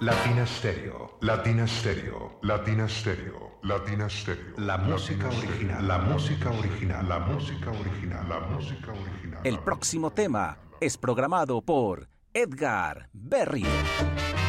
Latina Stereo, Latina Stereo, Latina Stereo, Latina Stereo. La música original, la música original, la música original, la música original. El próximo tema es programado por Edgar Berrío.